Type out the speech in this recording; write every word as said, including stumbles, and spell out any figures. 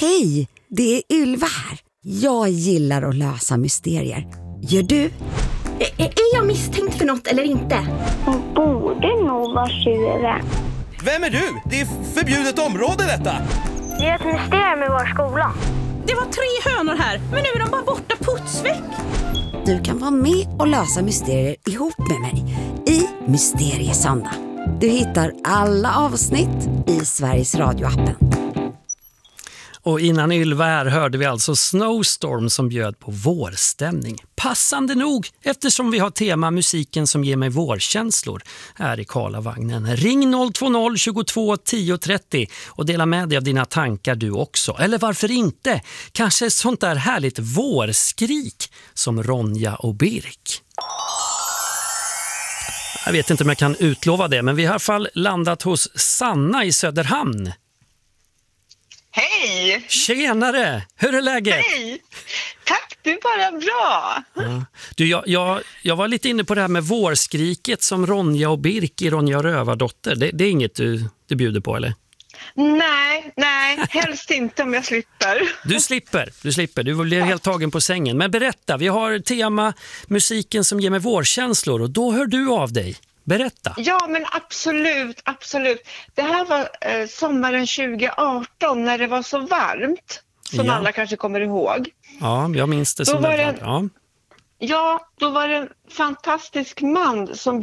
Hej, det är Ylva här. Jag gillar att lösa mysterier. Gör du? Är, är jag misstänkt för något eller inte? Hon borde nog vara tjuven. Vem är du? Det är förbjudet område detta. Det är ett mysterium i vår skola. Det var tre hönor här, men nu är de bara borta putsväck. Du kan vara med och lösa mysterier ihop med mig i Mysteriesöndag. Du hittar alla avsnitt i Sveriges radioappen. Och innan Ylva här hörde vi alltså Snowstorm som bjöd på vårstämning. Passande nog eftersom vi har tema musiken som ger mig vårkänslor här i Karlavagnen. Ring noll två noll tjugotvå tio trettio och dela med dig av dina tankar du också. Eller varför inte? Kanske sånt där härligt vårskrik som Ronja och Birk. Jag vet inte om jag kan utlova det, men vi har i alla fall landat hos Sanna i Söderhamn. Hej! Tjenare! Hur är läget? Hej! Tack, det är bara bra. Ja. Du, jag, jag, jag var lite inne på det här med vårskriket som Ronja och Birk i Ronja Rövardotter. Det, det är inget du, du bjuder på, eller? Nej, nej, helst inte om jag slipper. Du slipper, du slipper. Du blir helt tagen på sängen. Men berätta, vi har tema musiken som ger mig vårkänslor och då hör du av dig. Berätta. Ja, men absolut, absolut. Det här var eh, sommaren tjugo arton när det var så varmt, som Ja. alla kanske kommer ihåg. Ja, jag minns det som Då var det. det- Ja. Ja, då var det en fantastisk man som